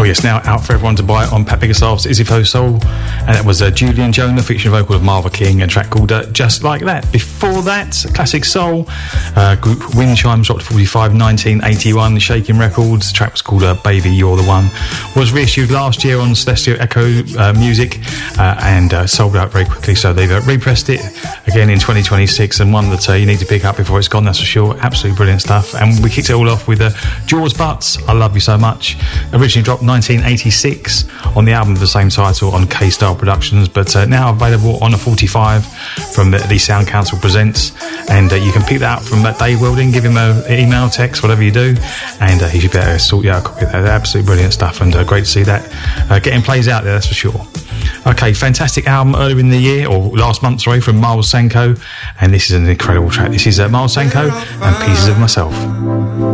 Oh yes, now out for everyone to buy on Pat Biggerstaff's Izzyfo Soul, and that was Julian Jonah featuring vocal of Marva King, and a track called Just Like That. Before that, classic soul group Wind Chimes dropped 45, 1981, Shaking Records. The track was called Baby You're the One. Was reissued last year on Celestial Echo Music and sold out very quickly, so they've repressed it again in 2026, and one that you need to pick up before it's gone, that's for sure. Absolutely brilliant stuff. And we kicked it all off with Jaws Butts, I Love You So Much. Originally dropped 1986 on the album of the same title on K-Style Productions, but now available on a 45 from the Sound Council Presents, and you can pick that up from Dave Welding. Give him an email, text, whatever you do, and he should be able to sort you out a copy of that. Absolutely brilliant stuff, and great to see that getting plays out there, that's for sure. Okay, fantastic album earlier in the year, or last month, sorry, from Miles Sanko, and this is an incredible track. This is Miles Sanko and Pieces of Myself.